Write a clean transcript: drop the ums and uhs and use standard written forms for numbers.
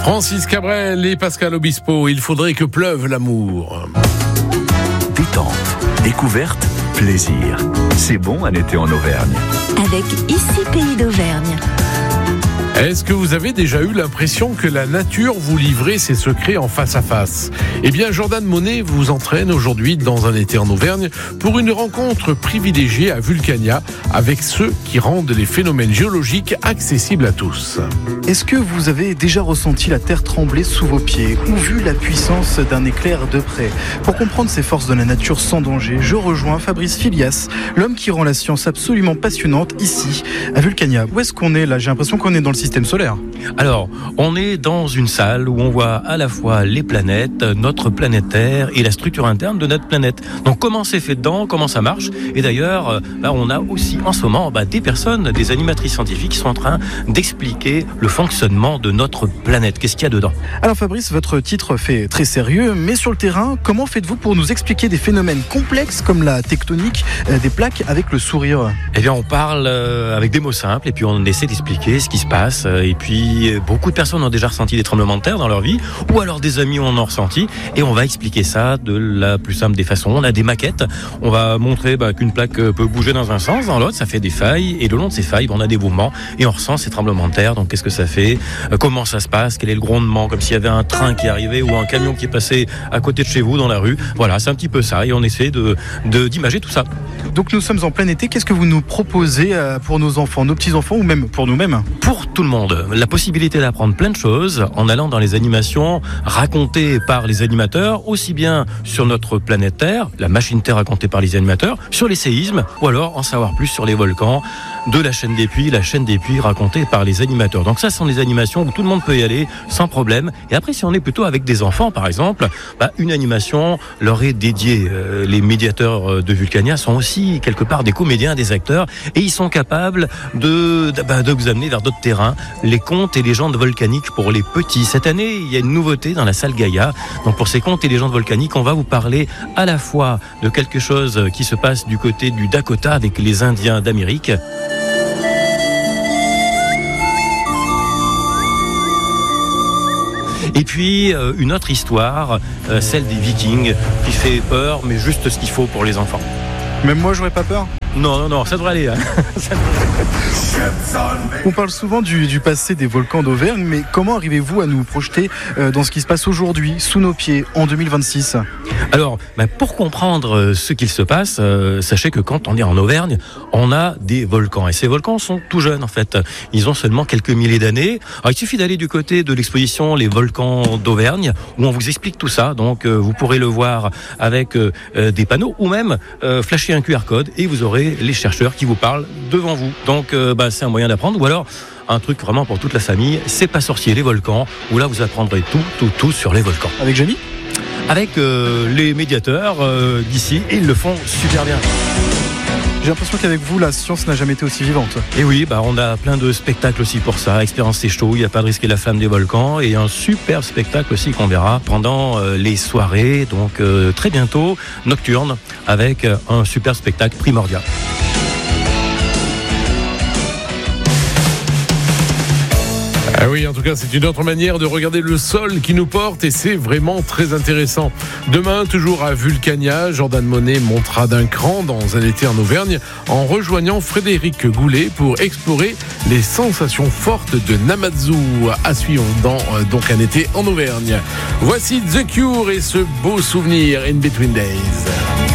Francis Cabrel et Pascal Obispo, il faudrait que pleuve l'amour. Détente, découverte, plaisir. C'est bon un été en Auvergne. Avec Ici Pays d'Auvergne. Est-ce que vous avez déjà eu l'impression que la nature vous livrait ses secrets en face à face ? Eh bien, Jordan Monet vous entraîne aujourd'hui dans un été en Auvergne pour une rencontre privilégiée à Vulcania avec ceux qui rendent les phénomènes géologiques accessibles à tous. Est-ce que vous avez déjà ressenti la terre trembler sous vos pieds ou vu la puissance d'un éclair de près ? Pour comprendre ces forces de la nature sans danger, je rejoins Fabrice Filias, l'homme qui rend la science absolument passionnante ici, à Vulcania. Où est-ce qu'on est là ? J'ai l'impression qu'on est dans le système solaire. Alors, on est dans une salle où on voit à la fois les planètes, notre planète Terre et la structure interne de notre planète. Donc comment c'est fait dedans, comment ça marche. Et d'ailleurs, là, on a aussi en ce moment des personnes, des animatrices scientifiques qui sont en train d'expliquer le fonctionnement de notre planète. Qu'est-ce qu'il y a dedans ? Alors Fabrice, votre titre fait très sérieux, mais sur le terrain, comment faites-vous pour nous expliquer des phénomènes complexes comme la tectonique des plaques avec le sourire ? Eh bien, on parle avec des mots simples et puis on essaie d'expliquer ce qui se passe. Et puis, beaucoup de personnes ont déjà ressenti des tremblements de terre dans leur vie, ou alors des amis en ont ressenti, et on va expliquer ça de la plus simple des façons. On a des maquettes, on va montrer qu'une plaque peut bouger dans un sens, dans l'autre, ça fait des failles, et le long de ces failles, on a des mouvements, et on ressent ces tremblements de terre. Donc, qu'est-ce que ça fait ? Comment ça se passe ? Quel est le grondement ? Comme s'il y avait un train qui arrivait ou un camion qui est passé à côté de chez vous dans la rue. Voilà, c'est un petit peu ça, et on essaie d'imager tout ça. Donc, nous sommes en plein été. Qu'est-ce que vous nous proposez pour nos enfants, nos petits-enfants, ou même pour nous-mêmes ? Pour tout le monde, la possibilité d'apprendre plein de choses en allant dans les animations racontées par les animateurs, aussi bien sur notre planète Terre, la machine Terre racontée par les animateurs, sur les séismes, ou alors en savoir plus sur les volcans, de la chaîne des puits racontée par les animateurs. Donc ça, ce sont des animations où tout le monde peut y aller sans problème. Et après, si on est plutôt avec des enfants, par exemple, une animation leur est dédiée. Les médiateurs de Vulcania sont aussi quelque part des comédiens, des acteurs, et ils sont capables de vous amener vers d'autres terrains, les contes et légendes volcaniques pour les petits. Cette année, il y a une nouveauté dans la salle Gaïa. Donc pour ces contes et légendes volcaniques, on va vous parler à la fois de quelque chose qui se passe du côté du Dakota avec les Indiens d'Amérique. Et puis une autre histoire, celle des Vikings, qui fait peur, mais juste ce qu'il faut pour les enfants. Même moi, j'aurais pas peur ? Non, ça devrait aller. Hein. On parle souvent du passé des volcans d'Auvergne, mais comment arrivez-vous à nous projeter dans ce qui se passe aujourd'hui, sous nos pieds, en 2026 ? Alors, pour comprendre ce qu'il se passe, sachez que quand on est en Auvergne, on a des volcans. Et ces volcans sont tout jeunes, en fait. Ils ont seulement quelques milliers d'années. Alors, il suffit d'aller du côté de l'exposition Les volcans d'Auvergne, où on vous explique tout ça. Donc, vous pourrez le voir avec des panneaux, ou même flasher un QR code, et vous aurez les chercheurs qui vous parlent devant vous. Donc, c'est un moyen d'apprendre. Ou alors, un truc vraiment pour toute la famille, c'est Pas sorcier les volcans, où là, vous apprendrez tout sur les volcans. Avec Jamie ? Avec les médiateurs d'ici, et ils le font super bien. J'ai l'impression qu'avec vous, la science n'a jamais été aussi vivante. Et oui, on a plein de spectacles aussi pour ça. Expérience C'est chaud, il n'y a pas de risque et la flamme des volcans. Et un super spectacle aussi qu'on verra pendant les soirées, donc très bientôt, nocturne, avec un super spectacle primordial. Ah oui, en tout cas, c'est une autre manière de regarder le sol qui nous porte et c'est vraiment très intéressant. Demain, toujours à Vulcania, Jordan Monet montera d'un cran dans un été en Auvergne en rejoignant Frédéric Goulet pour explorer les sensations fortes de Namazu à suivre dans donc un été en Auvergne. Voici The Cure et ce beau souvenir In Between Days.